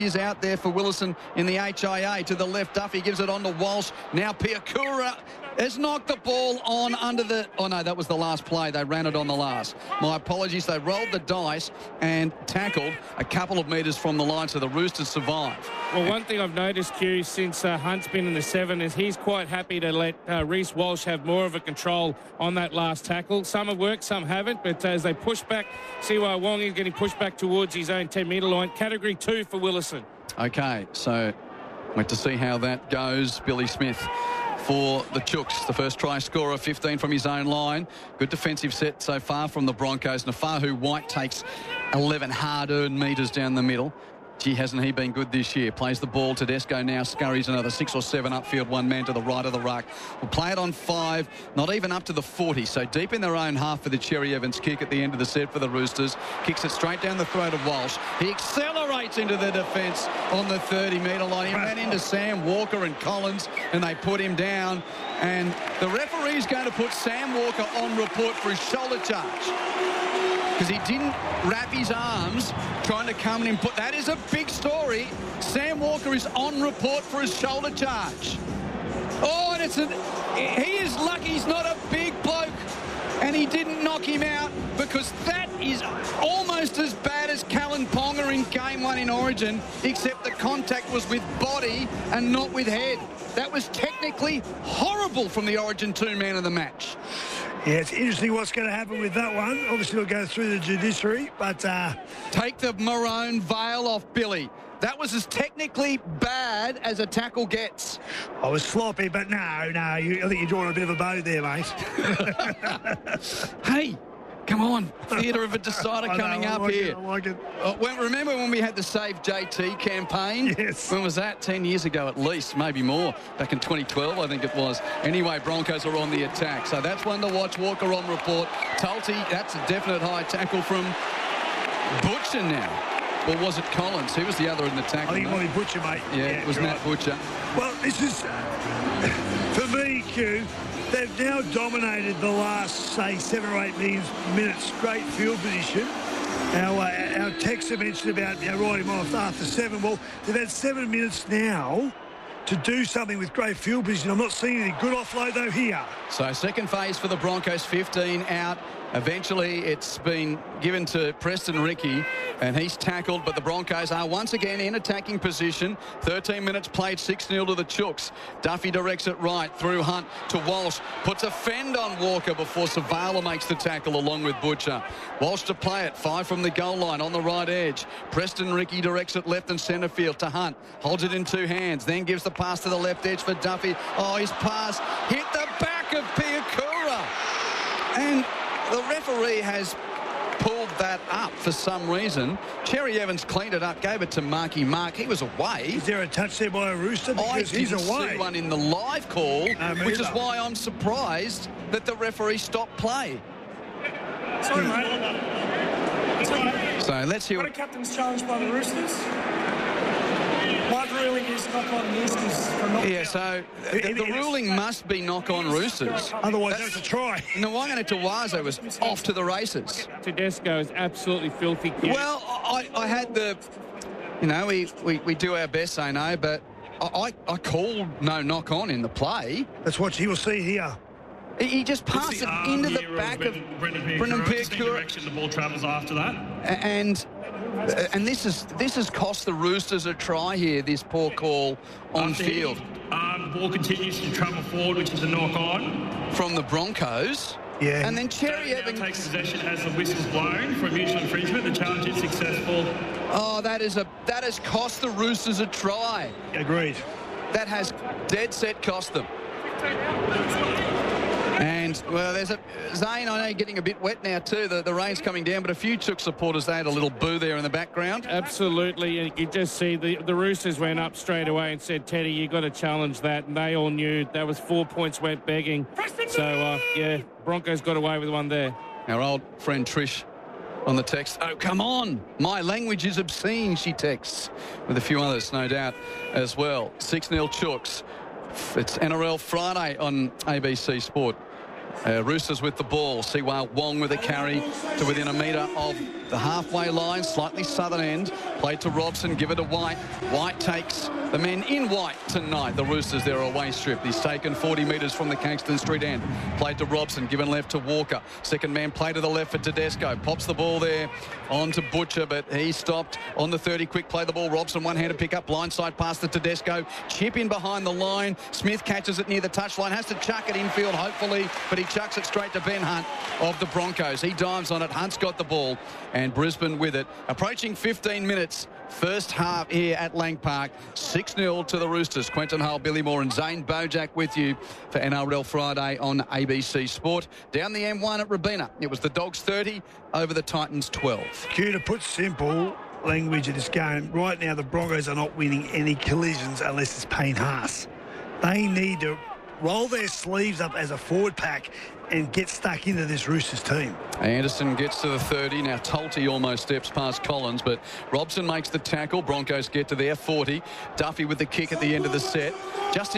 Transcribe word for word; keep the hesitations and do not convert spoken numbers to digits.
is out there for Willison in the H I A. To the left, Duffy gives it on to Walsh. Now Piakura has knocked the ball on under the... Oh, no, that was the last play. They ran it on the last. My apologies. They rolled the dice and tackled a couple of metres from the line, so the Roosters survive. Well, one thing I've noticed, Q, since uh, Hunt's been in the seven is he's quite happy to let uh, Reece Walsh have more of a control on that last tackle. Some have worked, some haven't, but as they push back, see why Wong is getting pushed back towards his own ten-metre line. Category two for Willison. OK, so wait to see how that goes. Billy Smith for the Chooks, the first try scorer, fifteen from his own line. Good defensive set so far from the Broncos. Nafahu White takes eleven hard-earned metres down the middle. Gee, hasn't he been good this year? Plays the ball. Tedesco now scurries another six or seven upfield, one man to the right of the ruck. Will play it on five, not even up to the forty. So deep in their own half for the Cherry Evans kick at the end of the set for the Roosters. Kicks it straight down the throat of Walsh. He accelerates into the defence on the thirty-metre line. He ran into Sam Walker and Collins, and they put him down. And the referee's going to put Sam Walker on report for his shoulder charge, because he didn't wrap his arms trying to come in and put... That is a big story. Sam Walker is on report for his shoulder charge. Oh, and it's a... He is lucky he's not a big bloke and he didn't knock him out, because that is almost as bad as Callan Ponga in game one in Origin, except the contact was with body and not with head. That was technically horrible from the Origin two man of the match. Yeah, it's interesting what's going to happen with that one. Obviously, it'll go through the judiciary, but... Uh... Take the maroon veil off, Billy. That was as technically bad as a tackle gets. I was sloppy, but no, no, you, I think you're drawing a bit of a bow there, mate. Hey, come on. Theatre of a Decider coming know, up like here. It, I like it. Uh, when, remember when we had the Save J T campaign? Yes. When was that? Ten years ago at least, maybe more. Back in twenty twelve, I think it was. Anyway, Broncos are on the attack. So that's one to watch. Walker on report. Tulty, that's a definite high tackle from Butcher now. Or was it Collins? Who was the other in the tackle? I think it might be Butcher, mate. Yeah, yeah it was Matt right. Butcher. Well, this is, for me, Q, they've now dominated the last, say, seven or eight minutes great field position. Our, uh, our texter mentioned about, you know, riding off after seven. Well, they've had seven minutes now to do something with great field position. I'm not seeing any good offload, though, here. So second phase for the Broncos, fifteen out. Eventually, it's been given to Preston Ricky, and he's tackled, but the Broncos are once again in attacking position. thirteen minutes played, six nil to the Chooks. Duffy directs it right through Hunt to Walsh. Puts a fend on Walker before Savala makes the tackle along with Butcher. Walsh to play it, five from the goal line on the right edge. Preston Ricky directs it left and centre field to Hunt. Holds it in two hands, then gives the pass to the left edge for Duffy. Oh, his pass hit the back of Piakura. And the referee has pulled that up for some reason. Cherry Evans cleaned it up, gave it to Marky Mark. He was away. Is there a touch there by a Rooster? Because I he's didn't away. see one in the live call, No, which is either. why I'm surprised that the referee stopped play. Sorry, mate. It's all right. So let's hear Got a what... captain's challenge by the Roosters. My ruling is knock on Roosters for not. Yeah, so the, the ruling must be knock on Roosters. Otherwise, That's- that's a try. Nwangana Tawazo was off to the races. Tedesco is absolutely filthy, Q. Well, I, I had the... You know, we, we, we do our best, I know, but I, I, I called no knock on in the play. That's what you will see here. He, he just passed it into the back of Brendan Brendan Piakura. Just in Piakura. direction the ball travels after that. And and this is this has cost the Roosters a try here, this poor call on After field he, um, the ball continues to travel forward, which is a knock on. from the Broncos. Yeah. And then Cherry Now Evans... takes possession as the whistle's blown for a mutual infringement. The challenge is successful. Oh, that is a that has cost the Roosters a try. Agreed. That has dead set cost them. And, well, there's a... Zane, I know you're getting a bit wet now too. The, the rain's coming down, but a few Chook supporters, they had a little boo there in the background. Absolutely. You could just see the, the Roosters went up straight away and said, Teddy, you got to challenge that. And they all knew that was four points went begging. So, uh, yeah, Broncos got away with one there. Our old friend Trish on the text. Oh, come on. My language is obscene, she texts. With a few others, no doubt, as well. six nil Chooks. It's N R L Friday on A B C Sport. Uh, Roosters with the ball. Siwa Wong with a carry to within a metre of the halfway line, slightly southern end. Played to Robson, give it to White. White takes the men in white tonight. The Roosters, their away strip. He's taken forty metres from the Kingston Street end. Played to Robson, given left to Walker. Second man play to the left for Tedesco. Pops the ball there on to Butcher, but he stopped on the thirty. Quick play the ball. Robson, one-handed pick up. Blindside pass to Tedesco. Chip in behind the line. Smith catches it near the touchline. Has to chuck it infield, hopefully, but he chucks it straight to Ben Hunt of the Broncos. He dives on it. Hunt's got the ball, and Brisbane with it. Approaching fifteen minutes. First half here at Lang Park. six nil to the Roosters. Quentin Hull, Billy Moore and Zane Bojack with you for N R L Friday on A B C Sport. Down the M one at Robina. It was the Dogs thirty over the Titans twelve. Q, to put simple language in this game, right now the Broncos are not winning any collisions unless it's Payne Haas. They need to roll their sleeves up as a forward pack and get stuck into this Roosters team. Anderson gets to the thirty. Now Tolte almost steps past Collins, but Robson makes the tackle. Broncos get to their forty. Duffy with the kick at the end of the set. Just